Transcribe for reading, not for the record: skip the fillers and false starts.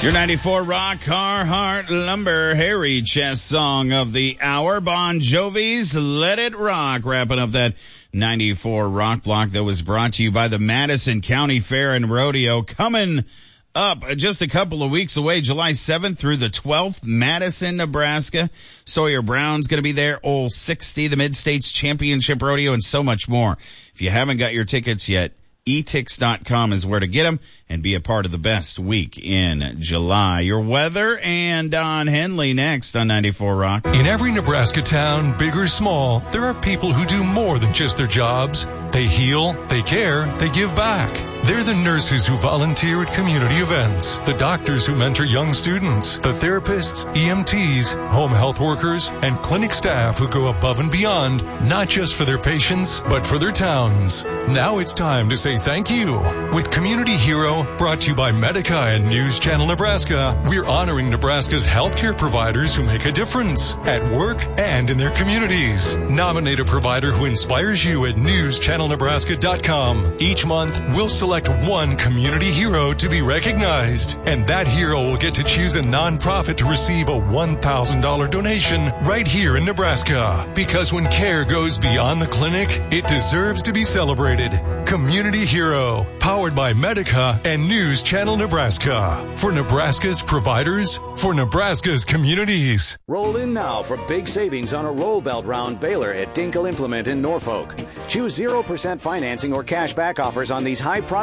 Your 94 Rock, Carhartt Lumber, hairy chest song of the hour. Bon Jovi's Let It Rock. Wrapping up that 94 Rock block that was brought to you by the Madison County Fair and Rodeo. Coming up just a couple of weeks away, July 7th through the 12th, Madison, Nebraska. Sawyer Brown's going to be there. Ole 60, the Mid-States Championship Rodeo, and so much more. If you haven't got your tickets yet, etix.com is where to get them and be a part of the best week in July. Your weather and Don Henley next on 94 Rock. In every Nebraska town, big or small, there are people who do more than just their jobs. They heal, they care, they give back. They're the nurses who volunteer at community events, the doctors who mentor young students, the therapists, EMTs, home health workers, and clinic staff who go above and beyond, not just for their patients, but for their towns. Now it's time to say thank you. With Community Hero, Brought to you by Medica and News Channel Nebraska, we're honoring Nebraska's healthcare providers who make a difference at work and in their communities. Nominate a provider who inspires you at newschannelnebraska.com. Each month, we'll select one community hero to be recognized, and that hero will get to choose a nonprofit to receive a $1,000 donation right here in Nebraska. Because when care goes beyond the clinic, it deserves to be celebrated. Community Hero, powered by Medica and News Channel Nebraska. For Nebraska's providers, for Nebraska's communities. Roll in now for big savings on a roll belt round baler at Dinkle Implement in Norfolk. Choose 0% financing or cash back offers on these high product